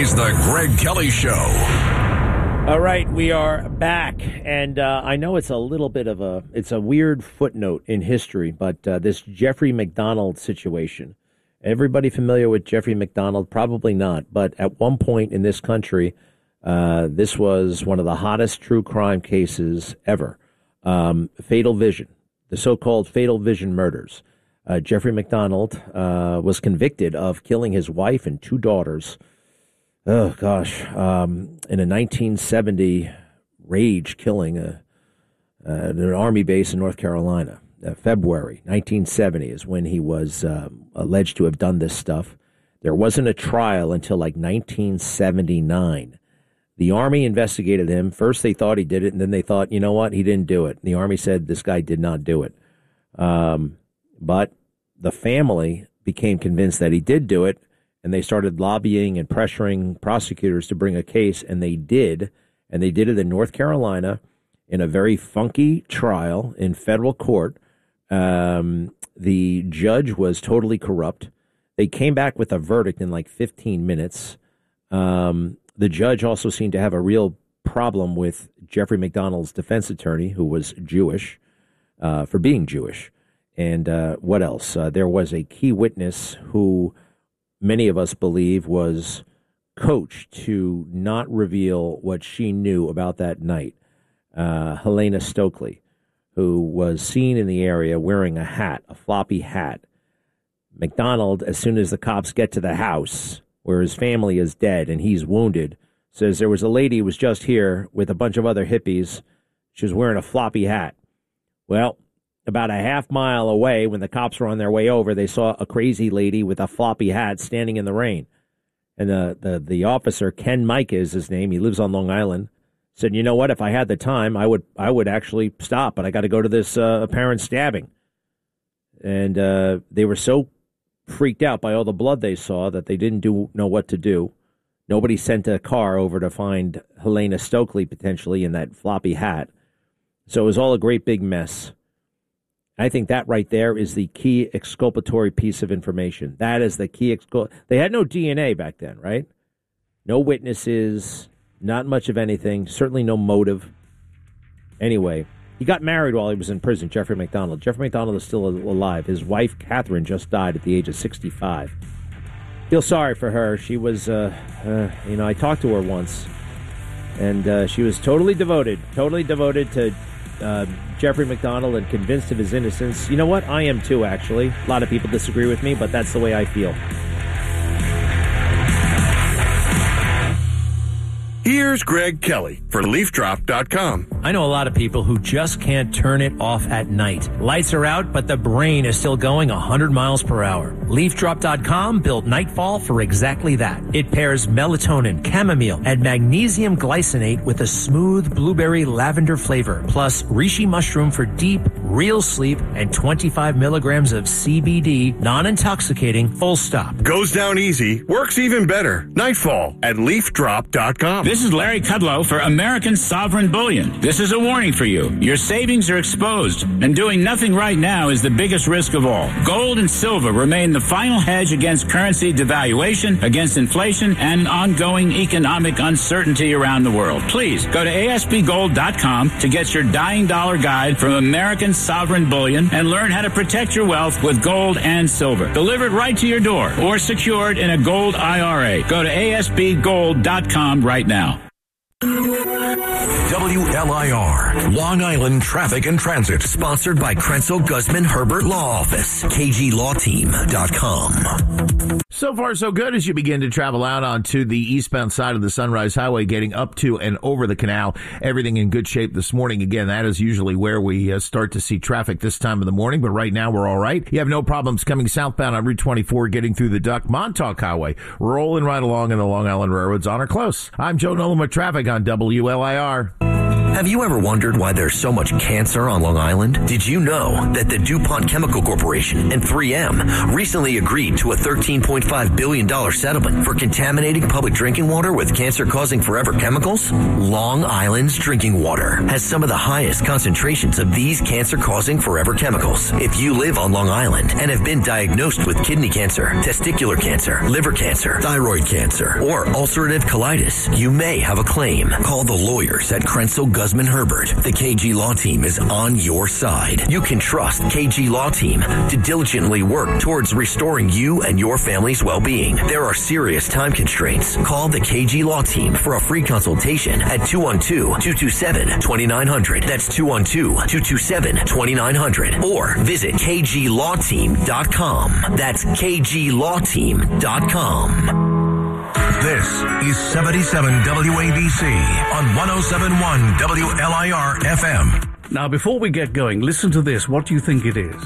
is the Greg Kelly Show. All right, we are back, and I know it's a little bit of it's a weird footnote in history, but this Jeffrey McDonald situation. Everybody familiar with Jeffrey McDonald? Probably not, but at one point in this country, this was one of the hottest true crime cases ever. Fatal Vision, the so-called Fatal Vision murders. Jeffrey McDonald was convicted of killing his wife and two daughters. Oh, gosh. In a 1970 rage killing at an Army base in North Carolina. February 1970 is when he was alleged to have done this stuff. There wasn't a trial until like 1979. The Army investigated him. First, they thought he did it, and then they thought, you know what, he didn't do it. The Army said this guy did not do it. But the family became convinced that he did do it, and they started lobbying and pressuring prosecutors to bring a case, and they did. And they did it in North Carolina in a very funky trial in federal court. The judge was totally corrupt. They came back with a verdict in like 15 minutes. The judge also seemed to have a real problem with Jeffrey McDonald's defense attorney, who was Jewish, for being Jewish. And what else? There was a key witness who many of us believe was coached to not reveal what she knew about that night. Helena Stokely, who was seen in the area wearing a hat, a floppy hat. McDonald, as soon as the cops get to the house where his family is dead and he's wounded, says there was a lady who was just here with a bunch of other hippies. She was wearing a floppy hat. Well, about a half mile away, when the cops were on their way over, they saw a crazy lady with a floppy hat standing in the rain. And the officer, Ken Mike is his name, he lives on Long Island, said, you know what, if I had the time, I would actually stop, but I got to go to this apparent stabbing. And they were so freaked out by all the blood they saw that they didn't know what to do. Nobody sent a car over to find Helena Stokely, potentially, in that floppy hat. So it was all a great big mess. I think that right there is the key exculpatory piece of information. That is the key. They had no DNA back then, right? No witnesses, not much of anything, certainly no motive. Anyway, he got married while he was in prison, Jeffrey McDonald. Jeffrey McDonald is still alive. His wife, Catherine, just died at the age of 65. Feel sorry for her. She was, I talked to her once, and she was totally devoted to Jeffrey McDonald and convinced of his innocence. You know what? I am too, actually. A lot of people disagree with me, but that's the way I feel. Here's Greg Kelly for LeafDrop.com. I know a lot of people who just can't turn it off at night. Lights are out, but the brain is still going 100 miles per hour. LeafDrop.com built Nightfall for exactly that. It pairs melatonin, chamomile, and magnesium glycinate with a smooth blueberry lavender flavor, plus reishi mushroom for deep, real sleep, and 25 milligrams of CBD, non-intoxicating, full stop. Goes down easy, works even better. Nightfall at LeafDrop.com. This is Larry Kudlow for American Sovereign Bullion. This is a warning for you. Your savings are exposed, and doing nothing right now is the biggest risk of all. Gold and silver remain the final hedge against currency devaluation, against inflation, and ongoing economic uncertainty around the world. Please go to ASPGold.com to get your dying dollar guide from American Sovereign Bullion and learn how to protect your wealth with gold and silver. Delivered right to your door or secured in a gold IRA. Go to ASPGold.com right now. WLIR, Long Island Traffic and Transit, sponsored by Krenzel Guzman Herbert Law Office, KGLawTeam.com. So far, so good as you begin to travel out onto the eastbound side of the Sunrise Highway, getting up to and over the canal. Everything in good shape this morning. Again, that is usually where we start to see traffic this time of the morning, but right now we're all right. You have no problems coming southbound on Route 24, getting through the Duck Montauk Highway, rolling right along, and the Long Island Railroad's on or close. I'm Joe Nolan with traffic on WLIR. Have you ever wondered why there's so much cancer on Long Island? Did you know that the DuPont Chemical Corporation and 3M recently agreed to a $13.5 billion settlement for contaminating public drinking water with cancer-causing forever chemicals? Long Island's drinking water has some of the highest concentrations of these cancer-causing forever chemicals. If you live on Long Island and have been diagnosed with kidney cancer, testicular cancer, liver cancer, thyroid cancer, or ulcerative colitis, you may have a claim. Call the lawyers at Krenzel Guzman Herbert. The KG Law Team is on your side. You can trust KG Law Team to diligently work towards restoring you and your family's well-being. There are serious time constraints. Call the KG Law Team for a free consultation at 212-227-2900. That's 212-227-2900. Or visit kglawteam.com. That's kglawteam.com. This is 77 WABC on 107.1 WLIR FM. Now, before we get going, listen to this. What do you think it is?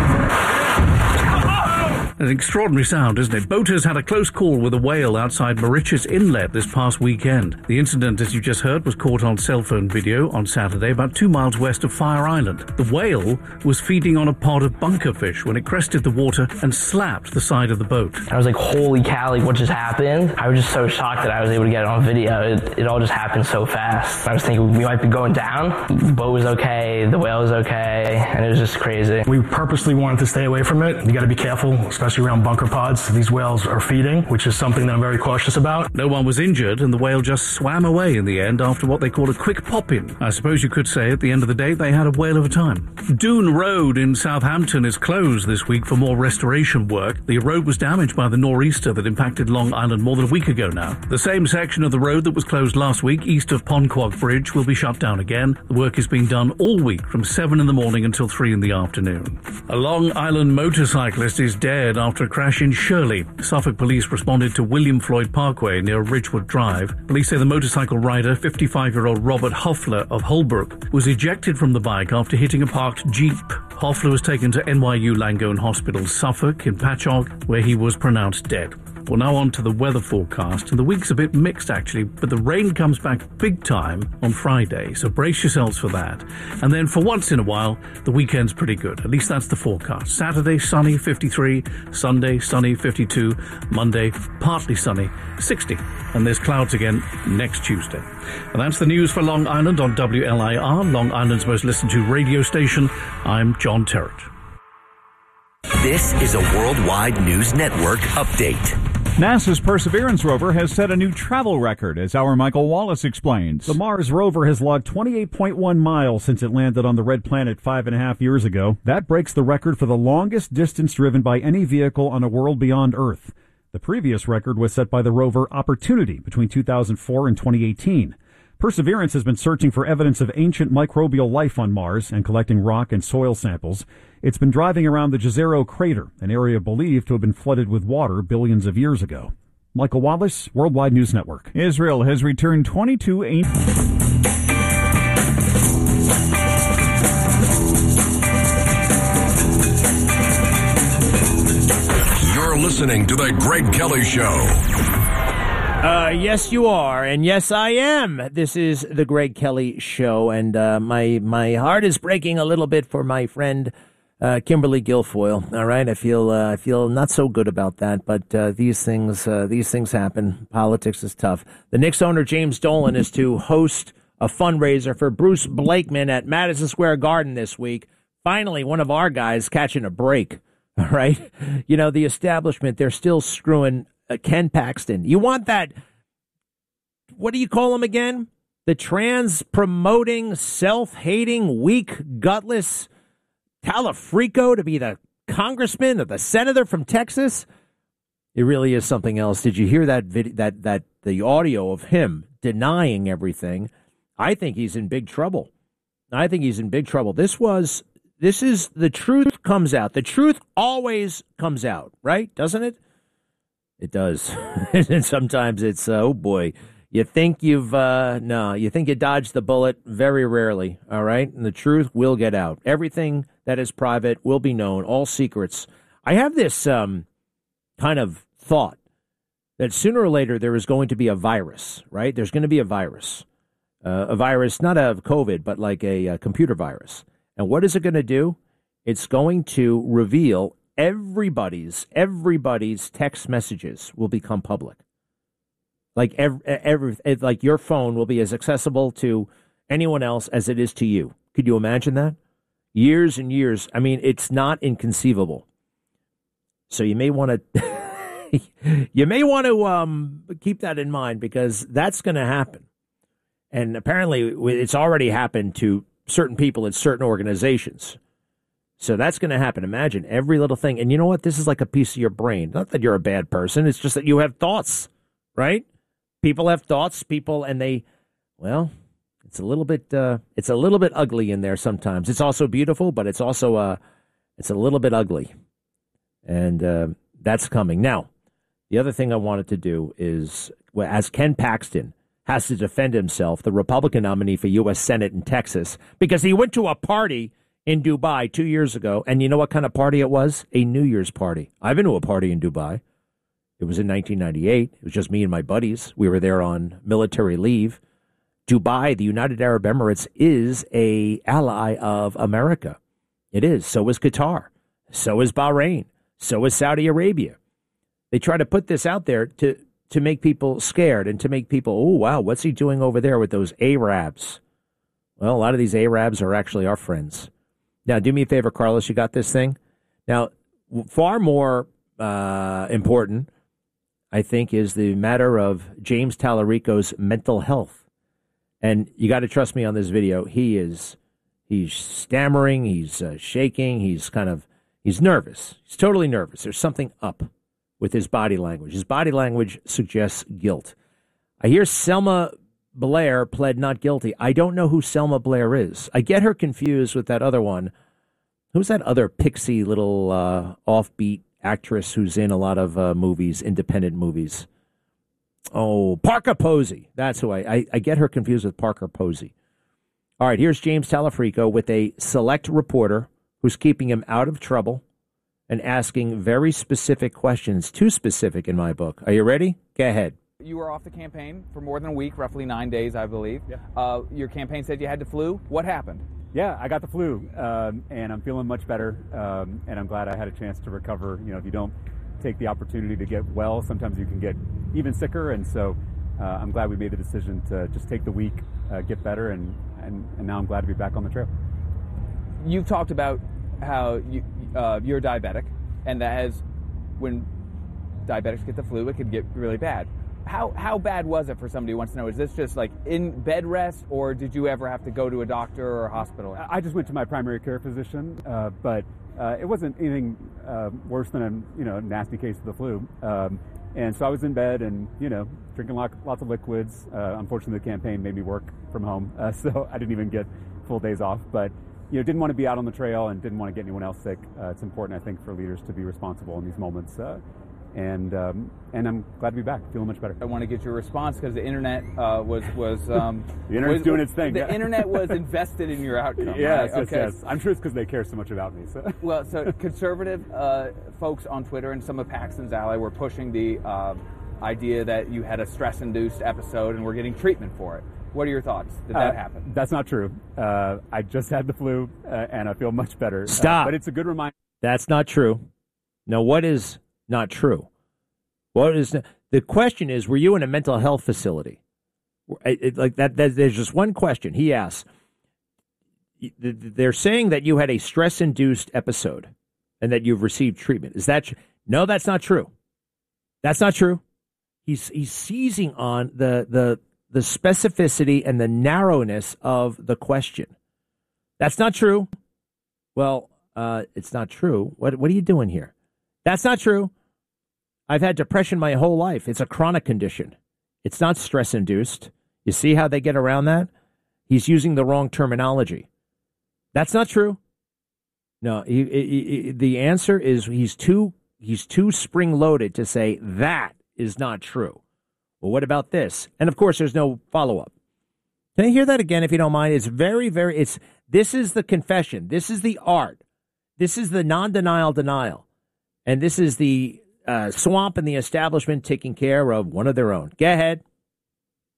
An extraordinary sound, isn't it? Boaters had a close call with a whale outside Mauritius Inlet this past weekend. The incident, as you just heard, was caught on cell phone video on Saturday, about 2 miles west of Fire Island. The whale was feeding on a pod of bunkerfish when it crested the water and slapped the side of the boat. I was like, holy cow, like what just happened? I was just so shocked that I was able to get it on video. It all just happened so fast. I was thinking we might be going down. The boat was okay, the whale was okay, and it was just crazy. We purposely wanted to stay away from it. You got to be careful, especially around bunker pods. These whales are feeding, which is something that I'm very cautious about. No one was injured, and the whale just swam away in the end after what they call a quick pop-in. I suppose you could say at the end of the day they had a whale of a time. Doon Road in Southampton is closed this week for more restoration work. The road was damaged by the nor'easter that impacted Long Island more than a week ago now. The same section of the road that was closed last week, east of Ponquag Bridge, will be shut down again. The work is being done all week from 7 in the morning until 3 in the afternoon. A Long Island motorcyclist is dead after a crash in Shirley. Suffolk police responded to William Floyd Parkway near Ridgewood Drive. Police say the motorcycle rider, 55-year-old Robert Hoffler of Holbrook, was ejected from the bike after hitting a parked Jeep. Hoffler was taken to NYU Langone Hospital, Suffolk, in Patchogue, where he was pronounced dead. Well, now on to the weather forecast, and the week's a bit mixed actually, but the rain comes back big time on Friday, so brace yourselves for that. And then for once in a while, the weekend's pretty good, at least that's the forecast. Saturday, sunny, 53, Sunday, sunny, 52, Monday, partly sunny, 60, and there's clouds again next Tuesday. And that's the news for Long Island on WLIR, Long Island's most listened to radio station. I'm John Terrett. This is a Worldwide News Network update. NASA's Perseverance rover has set a new travel record, as our Michael Wallace explains. The Mars rover has logged 28.1 miles since it landed on the red planet 5.5 years ago. That breaks the record for the longest distance driven by any vehicle on a world beyond Earth. The previous record was set by the rover Opportunity between 2004 and 2018. Perseverance has been searching for evidence of ancient microbial life on Mars and collecting rock and soil samples. It's been driving around the Jezero crater, an area believed to have been flooded with water billions of years ago. Michael Wallace, Worldwide News Network. Israel has returned 22 You're listening to The Greg Kelly Show. Yes, you are, and yes, I am. This is the Greg Kelly Show, and my heart is breaking a little bit for my friend Kimberly Guilfoyle. All right, I feel not so good about that, but these things happen. Politics is tough. The Knicks owner James Dolan is to host a fundraiser for Bruce Blakeman at Madison Square Garden this week. Finally, one of our guys catching a break. All right, you know, the establishment, they're still screwing Ken Paxton. You want that, what do you call him again? The trans-promoting, self-hating, weak, gutless Talafrico to be the congressman or the senator from Texas? It really is something else. Did you hear that the audio of him denying everything? I think he's in big trouble. This is the truth comes out. The truth always comes out, right? Doesn't it? It does. And sometimes it's, oh boy, you think you dodged the bullet very rarely, all right? And the truth will get out. Everything that is private will be known, all secrets. I have this kind of thought that sooner or later there is going to be a virus, right? There's going to be a virus a virus, not of COVID, but like a computer virus. And what is it going to do? It's going to reveal everybody's text messages will become public. Like like your phone will be as accessible to anyone else as it is to you. Could you imagine that? Years and years. I mean, it's not inconceivable. So you may want to keep that in mind, because that's going to happen. And apparently it's already happened to certain people at certain organizations. So that's going to happen. Imagine every little thing. And you know what? This is like a piece of your brain. Not that you're a bad person. It's just that you have thoughts, right? People have thoughts, and it's a little bit ugly in there sometimes. It's also beautiful, but it's also, it's a little bit ugly. And that's coming. Now, the other thing I wanted to do is, as Ken Paxton has to defend himself, the Republican nominee for U.S. Senate in Texas, because he went to a party in Dubai 2 years ago. And you know what kind of party it was? A New Year's party. I've been to a party in Dubai. It was in 1998. It was just me and my buddies. We were there on military leave. Dubai, the United Arab Emirates, is a ally of America. It is. So is Qatar. So is Bahrain. So is Saudi Arabia. They try to put this out there to make people scared and to make people, oh, wow, what's he doing over there with those Arabs? Well, a lot of these Arabs are actually our friends. Now, do me a favor, Carlos, you got this thing? Now, far more important, I think, is the matter of James Tallarico's mental health. And you got to trust me on this video. He's stammering, he's shaking, he's nervous. He's totally nervous. There's something up with his body language. His body language suggests guilt. I hear Selma Blair pled not guilty. I don't know who Selma Blair is. I get her confused with that other one. Who's that other pixie little offbeat actress who's in a lot of movies, independent movies? Oh, Parker Posey. That's who I get her confused with Parker Posey. All right, here's James Tallarico with a select reporter who's keeping him out of trouble and asking very specific questions, too specific in my book. Are you ready? Go ahead. You were off the campaign for more than a week, roughly 9 days, I believe. Yeah. Your campaign said you had the flu. What happened? Yeah, I got the flu, and I'm feeling much better, and I'm glad I had a chance to recover. You know, if you don't take the opportunity to get well, sometimes you can get even sicker, and so I'm glad we made the decision to just take the week, get better, and now I'm glad to be back on the trail. You've talked about how you're diabetic, and that as when diabetics get the flu, it could get really bad. How bad was it for somebody who wants to know? Is this just like in bed rest, or did you ever have to go to a doctor or a hospital? I just went to my primary care physician, but it wasn't anything worse than a nasty case of the flu. And so I was in bed and, drinking lots of liquids. Unfortunately, the campaign made me work from home, so I didn't even get full days off. But didn't want to be out on the trail and didn't want to get anyone else sick. It's important, I think, for leaders to be responsible in these moments. And I'm glad to be back, feeling much better. I want to get your response because the internet was the internet's doing its thing. The internet was invested in your outcome. Yes, right? yes. I'm sure it's because they care so much about me. So. Well, so conservative folks on Twitter and some of Paxton's ally were pushing the idea that you had a stress-induced episode and were getting treatment for it. What are your thoughts? Did that happen? That's not true. I just had the flu and I feel much better. Stop. But it's a good reminder. That's not true. Now, what is not true? What is the question is, were you in a mental health facility? Like that, there's just one question he asks. They're saying that you had a stress-induced episode and that you've received treatment. Is that no? That's not true. That's not true. He's seizing on the specificity and the narrowness of the question. That's not true. Well, it's not true. What are you doing here? That's not true. I've had depression my whole life. It's a chronic condition. It's not stress-induced. You see how they get around that? He's using the wrong terminology. That's not true. No, the answer is he's too spring-loaded to say that is not true. Well, what about this? And, of course, there's no follow-up. Can I hear that again, if you don't mind? It's very, very, this is the confession. This is the art. This is the non-denial denial. And this is the swamp and the establishment taking care of one of their own. Go ahead.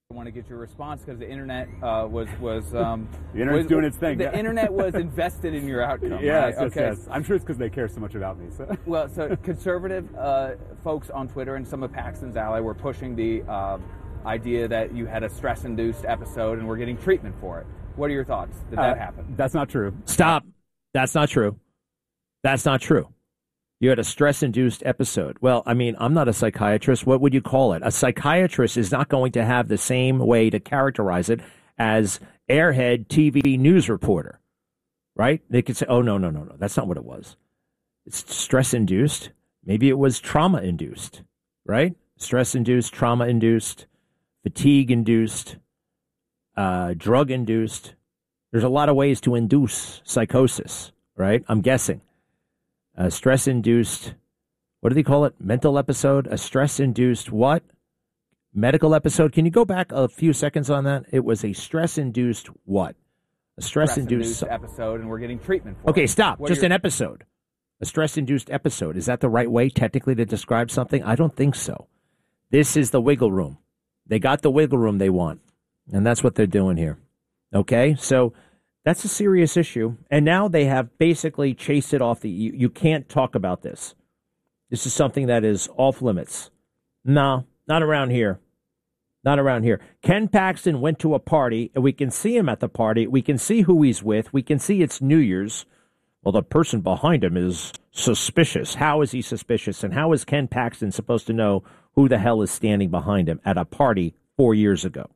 I want to get your response because the internet was the internet's doing its thing. The internet was invested in your outcome. Yes, right? yes. I'm sure it's because they care so much about me. So. Well, so conservative folks on Twitter and some of Paxton's ally were pushing the idea that you had a stress-induced episode and were getting treatment for it. What are your thoughts? Did that happen? That's not true. Stop. That's not true. That's not true. You had a stress-induced episode. Well, I mean, I'm not a psychiatrist. What would you call it? A psychiatrist is not going to have the same way to characterize it as airhead TV news reporter, right? They could say, oh, no. That's not what it was. It's stress-induced. Maybe it was trauma-induced, right? Stress-induced, trauma-induced, fatigue-induced, drug-induced. There's a lot of ways to induce psychosis, right? I'm guessing. A stress-induced, what do they call it? Mental episode? A stress-induced what? Medical episode? Can you go back a few seconds on that? It was a stress-induced what? A stress-induced episode, and we're getting treatment for it. Okay, stop. Just an episode. A stress-induced episode. Is that the right way technically to describe something? I don't think so. This is the wiggle room. They got the wiggle room they want, and that's what they're doing here. Okay? So that's a serious issue, and now they have basically chased it off. You can't talk about this. This is something that is off limits. No, not around here. Not around here. Ken Paxton went to a party, and we can see him at the party. We can see who he's with. We can see it's New Year's. Well, the person behind him is suspicious. How is he suspicious? And how is Ken Paxton supposed to know who the hell is standing behind him at a party 4 years ago?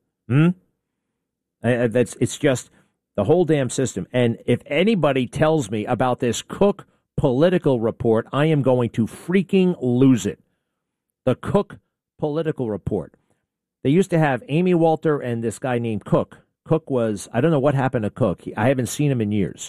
It's just the whole damn system. And if anybody tells me about this Cook political report, I am going to freaking lose it. The Cook political report. They used to have Amy Walter and this guy named Cook. Cook was, I don't know what happened to Cook. I haven't seen him in years.